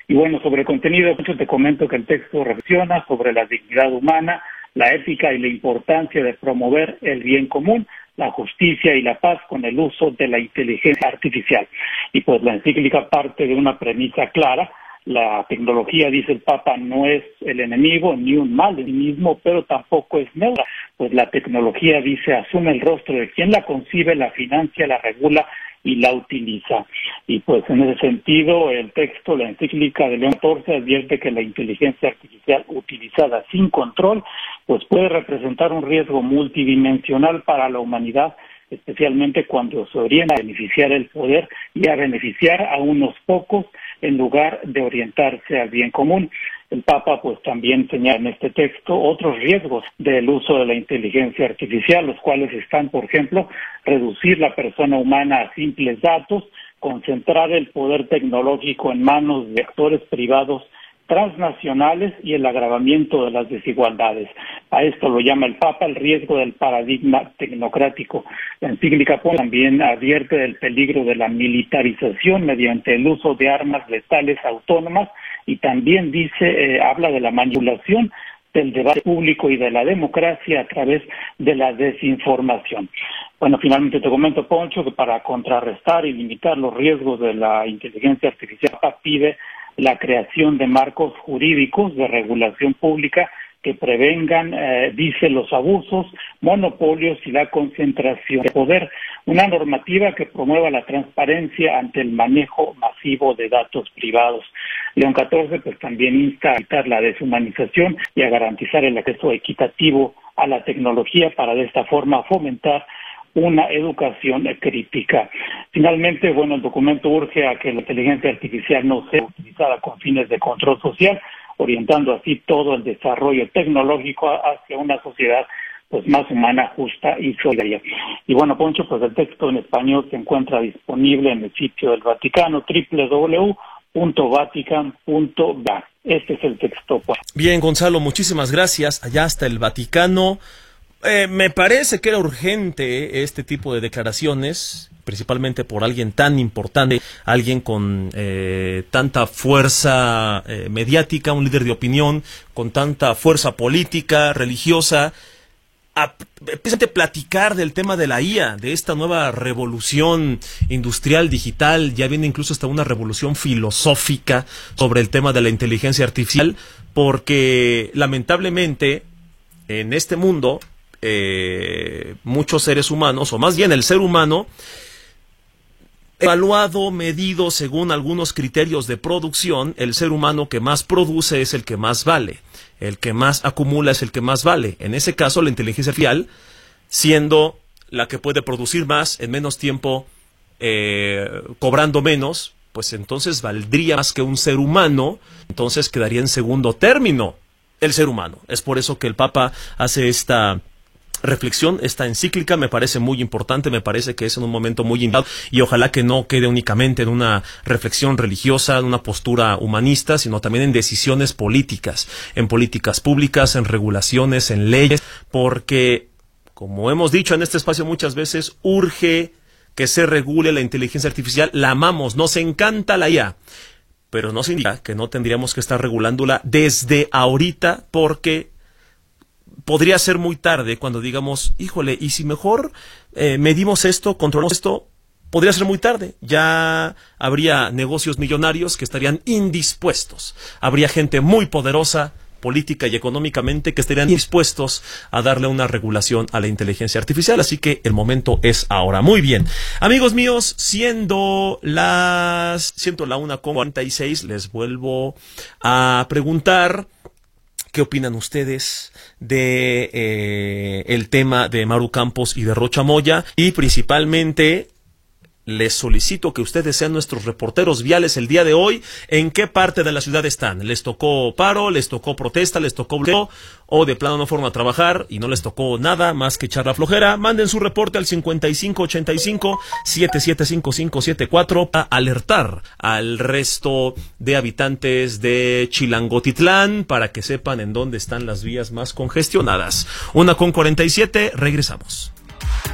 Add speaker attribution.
Speaker 1: Y bueno, sobre el contenido, te comento que el texto reflexiona sobre la dignidad humana, la ética y la importancia de promover el bien común, la justicia y la paz con el uso de la inteligencia artificial. Y pues la encíclica parte de una premisa clara. La tecnología, dice el Papa, no es el enemigo ni un mal en sí mismo, pero tampoco es neutra, pues la tecnología, dice, asume el rostro de quien la concibe, la financia, la regula y la utiliza. Y pues en ese sentido, el texto, la encíclica de León XIV advierte que la inteligencia artificial utilizada sin control, pues puede representar un riesgo multidimensional para la humanidad, especialmente cuando se orienta a beneficiar el poder y a beneficiar a unos pocos en lugar de orientarse al bien común. El Papa pues también señala en este texto otros riesgos del uso de la inteligencia artificial, los cuales están, por ejemplo, reducir la persona humana a simples datos, concentrar el poder tecnológico en manos de actores privados transnacionales y el agravamiento de las desigualdades. A esto lo llama el Papa el riesgo del paradigma tecnocrático. La encíclica también advierte del peligro de la militarización mediante el uso de armas letales autónomas y también dice, habla de la manipulación del debate público y de la democracia a través de la desinformación. Bueno, finalmente te comento, Poncho, que para contrarrestar y limitar los riesgos de la inteligencia artificial, pide la creación de marcos jurídicos de regulación pública que prevengan, dice, los abusos, monopolios y la concentración de poder. Una normativa que promueva la transparencia ante el manejo masivo de datos privados. León XIV pues también insta a evitar la deshumanización y a garantizar el acceso equitativo a la tecnología para de esta forma fomentar una educación crítica. Finalmente, bueno, el documento urge a que la inteligencia artificial no sea utilizada con fines de control social, orientando así todo el desarrollo tecnológico hacia una sociedad pues más humana, justa y solidaria. Y bueno, Poncho, pues el texto en español se encuentra disponible en el sitio del Vaticano, www.vatican.va. Este es el texto, pues.
Speaker 2: Bien, Gonzalo, muchísimas gracias. Allá hasta el Vaticano. Me parece que era urgente este tipo de declaraciones, principalmente por alguien tan importante, alguien con tanta fuerza mediática, un líder de opinión, con tanta fuerza política, religiosa, precisamente platicar del tema de la IA, de esta nueva revolución industrial, digital. Ya viene incluso hasta una revolución filosófica sobre el tema de la inteligencia artificial, porque lamentablemente en este mundo muchos seres humanos, o más bien el ser humano, evaluado, medido según algunos criterios de producción, el ser humano que más produce es el que más vale, el que más acumula es el que más vale. En ese caso, la inteligencia artificial, siendo la que puede producir más en menos tiempo, cobrando menos, pues entonces valdría más que un ser humano, entonces quedaría en segundo término el ser humano. Es por eso que el Papa hace esta reflexión, esta encíclica. Me parece muy importante, me parece que es en un momento muy indicado y ojalá que no quede únicamente en una reflexión religiosa, en una postura humanista, sino también en decisiones políticas, en políticas públicas, en regulaciones, en leyes, porque, como hemos dicho en este espacio muchas veces, urge que se regule la inteligencia artificial. La amamos, nos encanta la IA, pero no significa que no tendríamos que estar regulándola desde ahorita, porque podría ser muy tarde cuando digamos, híjole, y si mejor medimos esto, controlamos esto, podría ser muy tarde. Ya habría negocios millonarios que estarían indispuestos. Habría gente muy poderosa, política y económicamente, que estarían dispuestos a darle una regulación a la inteligencia artificial. Así que el momento es ahora. Muy bien. Amigos míos, siendo la 1:46, les vuelvo a preguntar ¿qué opinan ustedes de el tema de Maru Campos y de Rocha Moya? Y principalmente les solicito que ustedes sean nuestros reporteros viales el día de hoy. ¿En qué parte de la ciudad están? ¿Les tocó paro? ¿Les tocó protesta? ¿Les tocó bloqueo? ¿O de plano no fueron a trabajar y no les tocó nada más que echar la flojera? Manden su reporte al 5585-775574 para alertar al resto de habitantes de Chilangotitlán para que sepan en dónde están las vías más congestionadas. 1:47, regresamos.